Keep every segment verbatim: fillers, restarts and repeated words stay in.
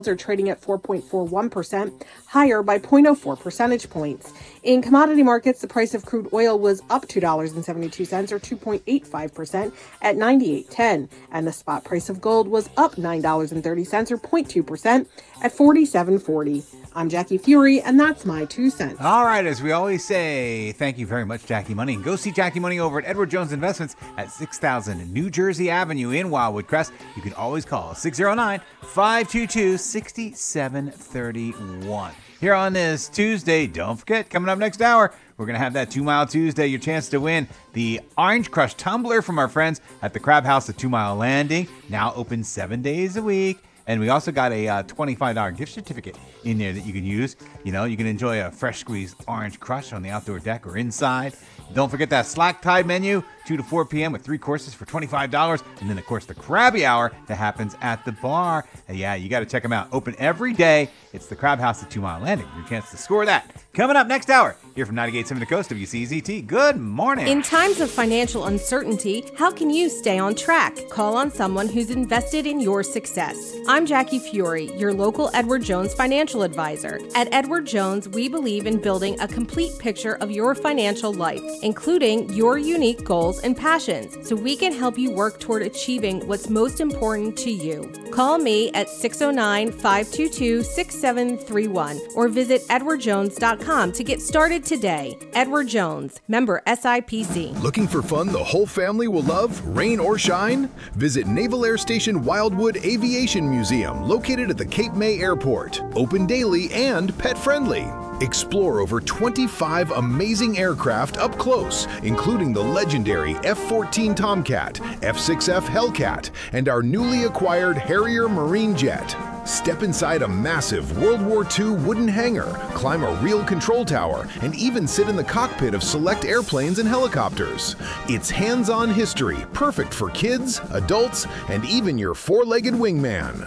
are trading at four point four one percent, higher by zero point zero four percentage points. In commodity markets, the price of crude oil was up two dollars and seventy-two cents or two point eight five percent at ninety-eight ten, and the spot price of gold was up nine dollars and thirty cents or zero point two percent at forty-seven forty. I'm Jackie Fury, and that's my two cents. All right, as we always say, thank you very much, Jackie Money. And go see Jackie Money over at Edward Jones Investments at six thousand New Jersey Avenue in Wildwood Crest. You can always call six oh nine, five two two, six seven three one. Here on this Tuesday, don't forget, coming up next hour, we're going to have that Two Mile Tuesday, your chance to win the Orange Crush Tumbler from our friends at the Crab House at Two Mile Landing, now open seven days a week. And we also got a uh, twenty-five dollars gift certificate in there that you can use. You know, you can enjoy a fresh squeezed orange crush on the outdoor deck or inside. Don't forget that Slack Tide menu, two to four p.m. with three courses for twenty-five dollars. And then, of course, the Krabby Hour that happens at the bar. And yeah, you got to check them out. Open every day. It's the Crab House at Two Mile Landing. Your chance to score that. Coming up next hour, here from ninety-eight point seven The Coast, W C Z T. Good morning. In times of financial uncertainty, how can you stay on track? Call on someone who's invested in your success. I'm Jackie Fury, your local Edward Jones financial advisor. At Edward Jones, we believe in building a complete picture of your financial life, including your unique goals and passions, so we can help you work toward achieving what's most important to you. Call me at six oh nine, five two two, six seven three one or visit edward jones dot com to get started today. Edward Jones, member S I P C. Looking for fun the whole family will love, rain or shine? Visit Naval Air Station Wildwood Aviation Museum, located at the Cape May Airport. Open daily and pet-friendly. Explore over twenty-five amazing aircraft up close, including the legendary F fourteen Tomcat, F six F Hellcat, and our newly acquired Harrier Marine Jet. Step inside a massive World War Two wooden hangar, climb a real control tower, and even sit in the cockpit of select airplanes and helicopters. It's hands-on history, perfect for kids, adults, and even your four-legged wingman.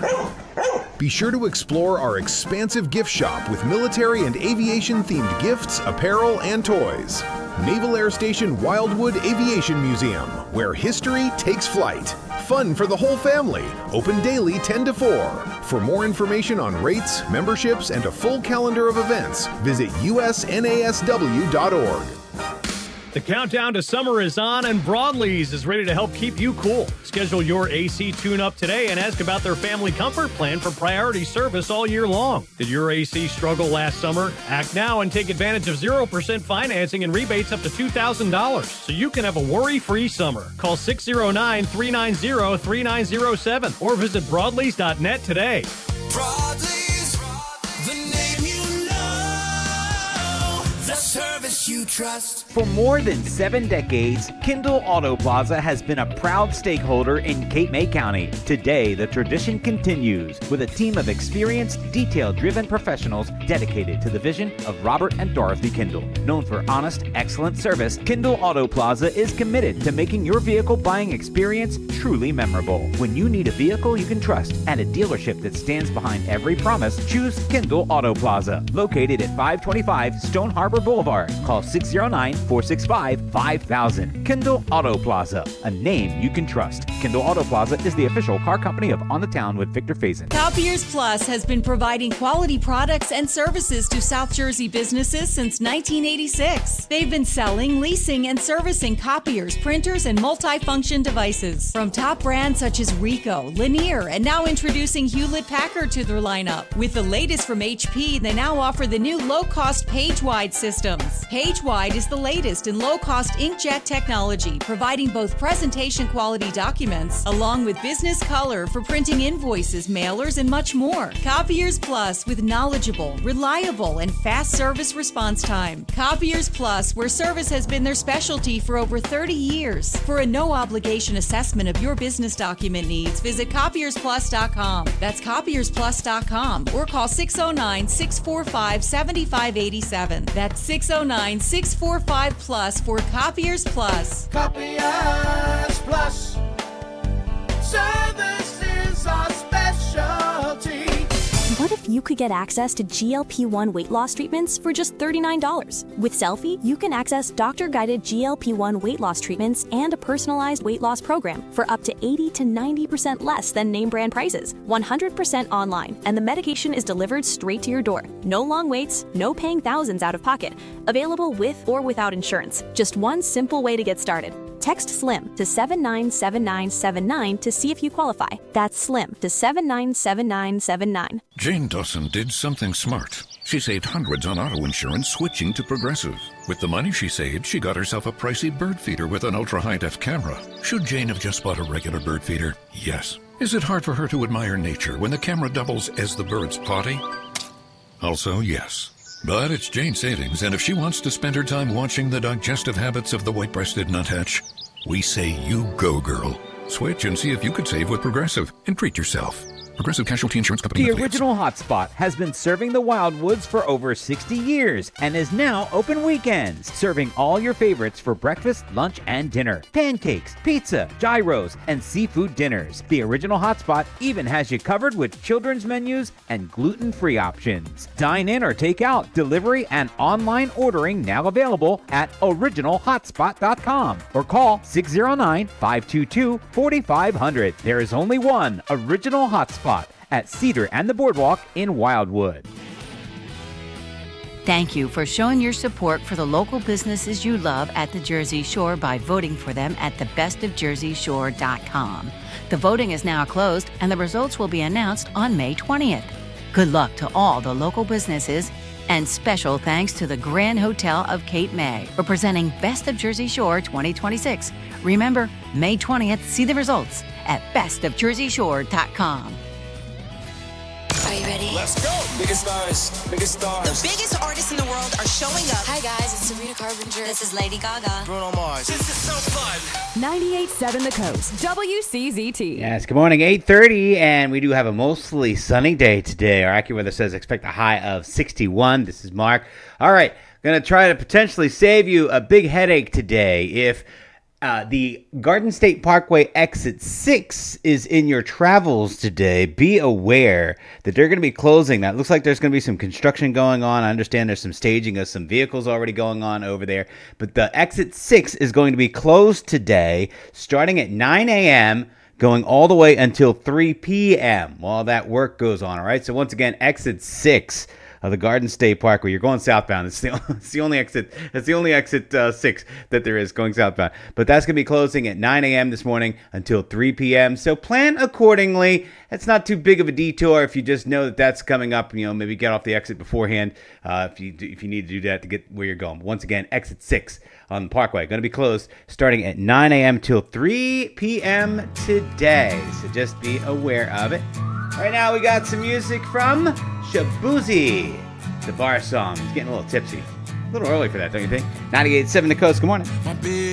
Be sure to explore our expansive gift shop with military and aviation-themed gifts, apparel, and toys. Naval Air Station Wildwood Aviation Museum, where history takes flight. Fun for the whole family. Open daily ten to four. For more information on rates, memberships, and a full calendar of events, visit U S N A S W dot org. The countdown to summer is on, and Broadleys is ready to help keep you cool. Schedule your A C tune-up today and ask about their family comfort plan for priority service all year long. Did your A C struggle last summer? Act now and take advantage of zero percent financing and rebates up to two thousand dollars so you can have a worry-free summer. Call six oh nine, three nine zero, three nine zero seven or visit broadleys dot net today. Broadleys, the name you know, the service you trust. For more than seven decades, Kindle Auto Plaza has been a proud stakeholder in Cape May County. Today, the tradition continues with a team of experienced, detail-driven professionals dedicated to the vision of Robert and Dorothy Kindle. Known for honest, excellent service, Kindle Auto Plaza is committed to making your vehicle buying experience truly memorable. When you need a vehicle you can trust and a dealership that stands behind every promise, choose Kindle Auto Plaza, located at five twenty-five Stone Harbor Boulevard. Call six oh nine, four six five, five thousand. Kindle Auto Plaza, a name you can trust. Kindle Auto Plaza is the official car company of On the Town with Victor Faison. Copiers Plus has been providing quality products and services to South Jersey businesses since nineteen eighty-six. They've been selling, leasing, and servicing copiers, printers, and multifunction devices from top brands such as Ricoh, Lanier, and now introducing Hewlett-Packard to their lineup. With the latest from H P, they now offer the new low-cost PageWide systems. PageWide is the latest in low-cost inkjet technology, providing both presentation quality documents along with business color for printing invoices, mailers, and much more. Copiers Plus with knowledgeable, reliable, and fast service response time. Copiers Plus, where service has been their specialty for over thirty years. For a no-obligation assessment of your business document needs, visit copiers plus dot com. That's copiers plus dot com or call six oh nine, six four five, seven five eight seven. That's six oh nine, six four five, plus for Copiers Plus. Copiers Plus. Service is our specialty. What if Self, you could get access to G L P one weight loss treatments for just thirty-nine dollars. With Selfie, you can access doctor-guided G L P one weight loss treatments and a personalized weight loss program for up to eighty to ninety percent less than name brand prices, one hundred percent online, and the medication is delivered straight to your door. No long waits, no paying thousands out of pocket. Available with or without insurance. Just one simple way to get started. Text SLIM to seven nine seven nine seven nine to see if you qualify. That's SLIM to seven nine seven nine seven nine. Jane Dawson did something smart. She saved hundreds on auto insurance switching to Progressive. With the money she saved, she got herself a pricey bird feeder with an ultra-high-def camera. Should Jane have just bought a regular bird feeder? Yes. Is it hard for her to admire nature when the camera doubles as the bird's potty? Also, yes. But it's Jane's savings, and if she wants to spend her time watching the digestive habits of the white-breasted nuthatch, we say you go, girl. Switch and see if you could save with Progressive and treat yourself. Progressive Casualty Insurance Company. The affiliates. original Hotspot has been serving the Wildwoods for over sixty years and is now open weekends, serving all your favorites for breakfast, lunch, and dinner. Pancakes, pizza, gyros, and seafood dinners. The original Hotspot even has you covered with children's menus and gluten-free options. Dine in or take out, delivery, and online ordering now available at original hotspot dot com or call six zero nine, five two two, four five zero zero. There is only one original Hotspot at Cedar and the Boardwalk in Wildwood. Thank you for showing your support for the local businesses you love at the Jersey Shore by voting for them at the best of jersey shore dot com. The voting is now closed and the results will be announced on May twentieth. Good luck to all the local businesses, and special thanks to the Grand Hotel of Cape May for presenting Best of Jersey Shore twenty twenty-six. Remember, May twentieth, see the results at best of jersey shore dot com. Are you ready? Let's go. Biggest stars, biggest stars. The biggest artists in the world are showing up. Hi guys, it's Sabrina Carpenter. This is Lady Gaga. Bruno Mars. This is so fun. ninety-eight point seven The Coast, W C Z T. Yes, good morning, eight thirty, and we do have a mostly sunny day today. Our AccuWeather says expect a high of sixty-one. This is Mark. All right, going to try to potentially save you a big headache today. If Uh, the Garden State Parkway exit six is in your travels today, be aware that they're going to be closing. That looks like there's going to be some construction going on. I understand there's some staging of some vehicles already going on over there. But the exit six is going to be closed today, starting at nine a.m., going all the way until three p.m. while that work goes on. All right. So once again, exit six of the Garden State Parkway. You're going southbound. It's the, it's the only exit. It's the only exit uh, six that there is going southbound. But that's going to be closing at nine a.m. this morning until three p.m. So plan accordingly. It's not too big of a detour if you just know that that's coming up. You know, maybe get off the exit beforehand uh, if you do, if you need to do that to get where you're going. But once again, exit six on the Parkway going to be closed starting at nine a.m. till three p.m. today. So just be aware of it. Right now we got some music from Shabuzi, the bar song. He's getting a little tipsy. A little early for that, don't you think? ninety-eight point seven The Coast, good morning.